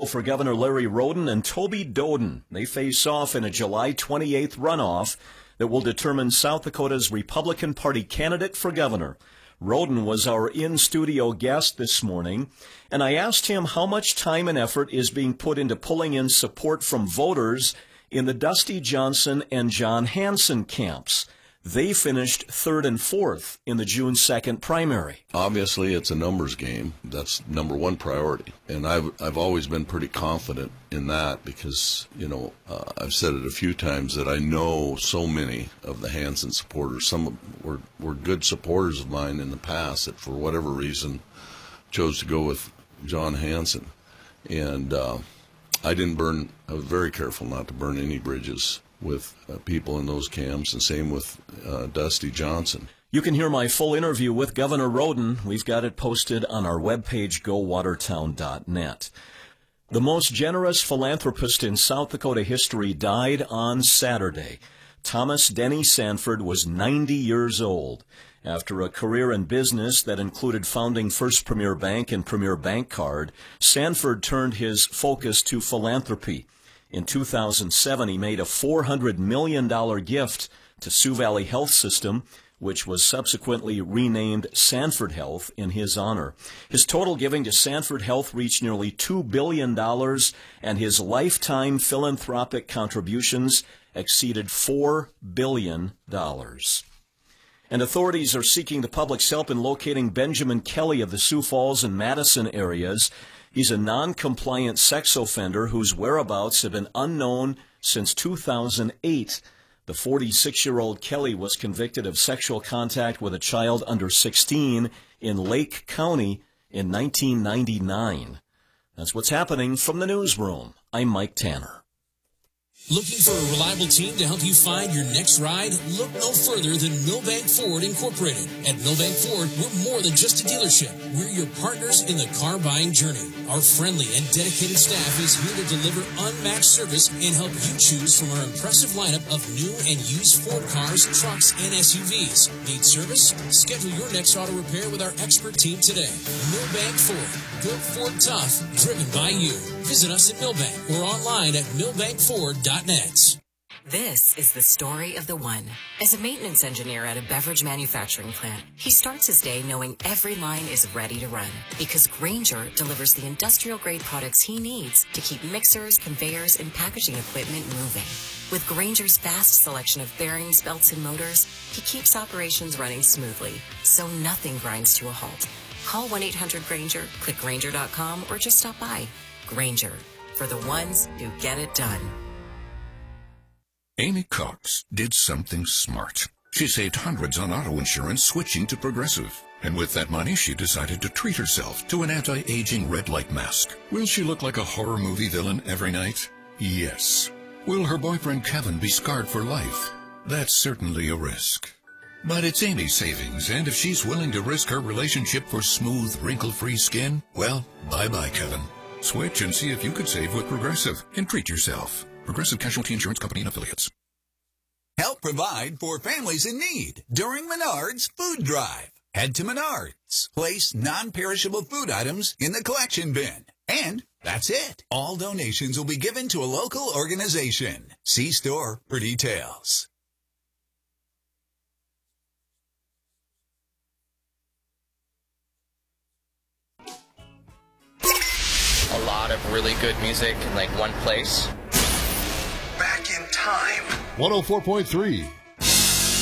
for Governor Larry Roden and Toby Doden. They face off in a July 28th runoff that will determine South Dakota's Republican Party candidate for governor. Roden was our in-studio guest this morning, and I asked him how much time and effort is being put into pulling in support from voters in the Dusty Johnson and John Hanson camps. They finished third and fourth in the June 2nd primary. Obviously, it's a numbers game. That's number one priority. And I've always been pretty confident in that because, I've said it a few times that I know so many of the Hanson supporters. Some were good supporters of mine in the past that, for whatever reason, chose to go with John Hanson. And I was very careful not to burn any bridges with people in those camps, and same with Dusty Johnson. You can hear my full interview with Governor Roden. We've got it posted on our webpage, gowatertown.net. The most generous philanthropist in South Dakota history died on Saturday. Thomas Denny Sanford was 90 years old. After a career in business that included founding First Premier Bank and Premier Bank Card, Sanford turned his focus to philanthropy. In 2007, he made a $400 million gift to Sioux Valley Health System, which was subsequently renamed Sanford Health in his honor. His total giving to Sanford Health reached nearly $2 billion, and his lifetime philanthropic contributions exceeded $4 billion. And authorities are seeking the public's help in locating Benjamin Kelly of the Sioux Falls and Madison areas. He's a non-compliant sex offender whose whereabouts have been unknown since 2008. The 46-year-old Kelly was convicted of sexual contact with a child under 16 in Lake County in 1999. That's what's happening from the newsroom. I'm Mike Tanner. Looking for a reliable team to help you find your next ride? Look no further than Milbank Ford Incorporated. At Milbank Ford, we're more than just a dealership. We're your partners in the car buying journey. Our friendly and dedicated staff is here to deliver unmatched service and help you choose from our impressive lineup of new and used Ford cars, trucks, and SUVs. Need service? Schedule your next auto repair with our expert team today. Milbank Ford. Built Ford tough, driven by you. Visit us at Milbank or online at milbankford.net. This is the story of the one. As a maintenance engineer at a beverage manufacturing plant, he starts his day knowing every line is ready to run because Grainger delivers the industrial-grade products he needs to keep mixers, conveyors, and packaging equipment moving. With Grainger's vast selection of bearings, belts, and motors, he keeps operations running smoothly, so nothing grinds to a halt. Call 1-800-GRAINGER, click Grainger.com, or just stop by. Grainger, for the ones who get it done. Amy Cox did something smart. She saved hundreds on auto insurance switching to Progressive. And with that money, she decided to treat herself to an anti-aging red light mask. Will she look like a horror movie villain every night? Yes. Will her boyfriend Kevin be scarred for life? That's certainly a risk. But it's Amy's savings, and if she's willing to risk her relationship for smooth, wrinkle-free skin, well, bye-bye, Kevin. Switch and see if you could save with Progressive and treat yourself. Progressive Casualty Insurance Company and Affiliates. Help provide for families in need during Menards Food Drive. Head to Menards. Place non-perishable food items in the collection bin. And that's it. All donations will be given to a local organization. See store for details. A lot of really good music in like one place. Back in time. 104.3